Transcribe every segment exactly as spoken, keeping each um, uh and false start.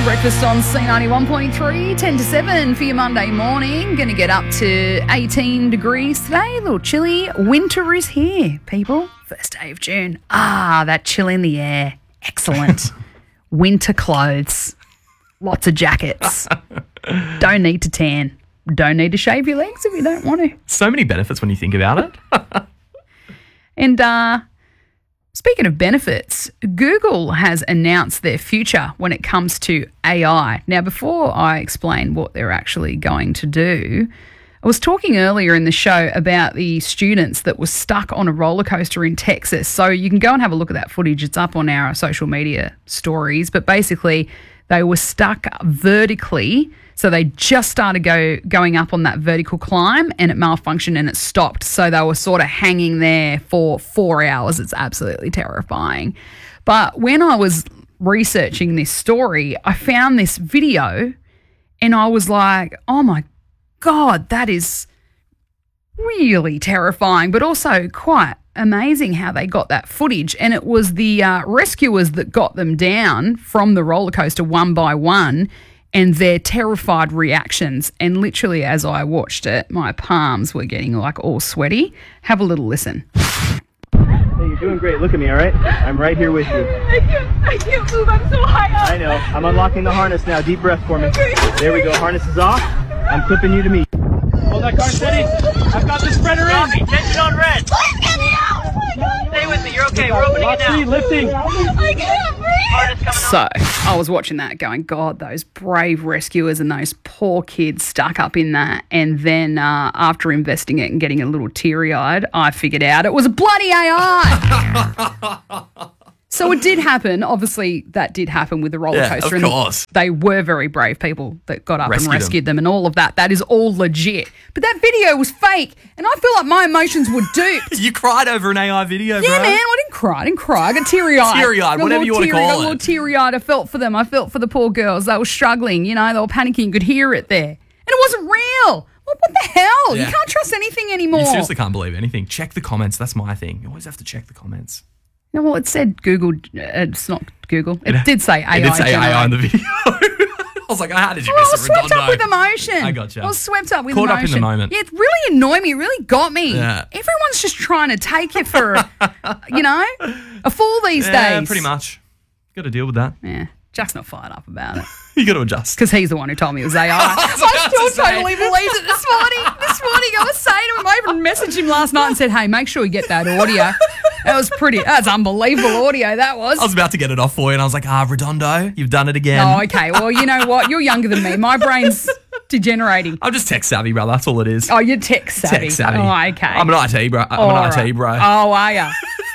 Breakfast on C ninety-one point three, ten to seven for your Monday morning. Going to get up to eighteen degrees today. A little chilly. Winter is here, people. First day of June. Ah, that chill in the air. Excellent. Winter clothes. Lots of jackets. Don't need to tan. Don't need to shave your legs if you don't want to. So many benefits when you think about it. And uh, speaking of benefits, Google has announced their future when it comes to A I. Now, before I explain what they're actually going to do, I was talking earlier in the show about the students that were stuck on a roller coaster in Texas. So you can go and have a look at that footage. It's up on our social media stories. But basically, they were stuck vertically. So they just started go going up on that vertical climb and it malfunctioned and it stopped. So they were sort of hanging there for four hours. It's absolutely terrifying. But when I was researching this story, I found this video and I was like, oh my God, that is really terrifying, but also quite amazing how they got that footage. And it was the uh, rescuers that got them down from the roller coaster one by one, and their terrified reactions. And literally as I watched it, my palms were getting like all sweaty. Have a little listen. Hey, you're doing great. Look at me, all right? I'm right here with you. I can't, I can't move. I'm so high up. I know. I'm unlocking the harness now. Deep breath for me. There we go. Harness is off. I'm clipping you to me. Hold that car steady. I've got the spreader in. Rocky, tension on red. Please get me out. Oh my God. Stay with me. You're okay. We're opening it now. Lifting. I can't breathe. Harness coming So I was watching that going, God, those brave rescuers and those poor kids stuck up in that. And then uh, after investing it and getting a little teary-eyed, I figured out it was a bloody A I. So it did happen. Obviously, that did happen with the roller Yeah, coaster. of and course. They were very brave people that got up Rescued and rescued them. them and all of that. That is all legit. But that video was fake. And I feel like my emotions were duped. You cried over an A I video, Yeah, bro. man, I didn't cry. I didn't cry. I got teary-eyed. Teary-eyed, Got a whatever little you wanna teary- call got a it. little teary-eyed. I felt for them. I felt for the poor girls. They were struggling. You know, they were panicking. You could hear it there. And it wasn't real. What, what the hell? Yeah. You can't trust anything anymore. You seriously can't believe anything. Check the comments. That's my thing. You always have to check the comments. No, well, it said Google. Uh, it's not Google. It, did say A I. It did say A I in the generate. video. I was like, how did you Well, I miss was it, swept Redondo? up with emotion. I gotcha. I was swept up with Caught up emotion. in the moment. Yeah, it really annoyed me. It really got me. Yeah. Everyone's just trying to take you for, you know, a fool these Yeah, days. pretty much. Got to deal with that. Yeah, Jack's not fired up about it. You got to adjust. Because he's the one who told me it was A I. was I about still to say. totally believed it this morning. This morning I was saying to him, I even messaged him last night and said, hey, make sure you get that audio. That was pretty, that's unbelievable audio, that was. I was about to get it off for you, and I was like, ah, Redondo, you've done it again. Oh, okay. Well, you know what? You're younger than me. My brain's degenerating. I'm just tech savvy, brother. That's all it is. Oh, you're tech savvy. Tech savvy. Oh, okay. I'm an I T bro. I'm All an right. I T bro. Oh, are you?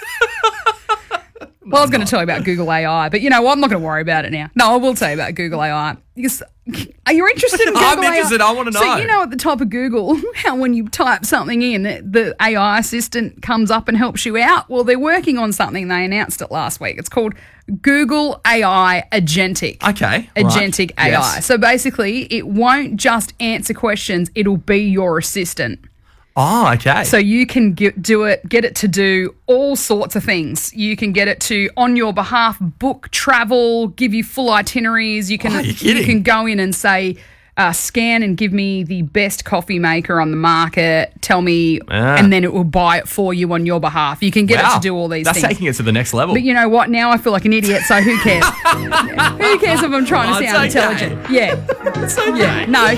Well, I was going to tell you about Google A I, but you know what? I'm not going to worry about it now. No, I will tell you about Google A I. Because, are you interested in Google I'm A I? interested. I wanna So know. you know at the top of Google how when you type something in, the A I assistant comes up and helps you out? Well, they're working on something. They announced it last week. It's called Google A I Agentic. Okay, right. Agentic A I. Yes. So basically, it won't just answer questions. It'll be your assistant. Oh, okay. So you can get, do it, get it to do all sorts of things. You can get it to, on your behalf, book travel, give you full itineraries. You can, Oh, you're you kidding. can go in and say, uh, scan and give me the best coffee maker on the market. Tell me, Ah. and then it will buy it for you on your behalf. You can get wow. it to do all these That's things. taking it to the next level. But you know what? Now I feel like an idiot, so who cares? Who cares if I'm trying to Oh, sound it's okay. intelligent? Yeah. It's okay. Yeah. No,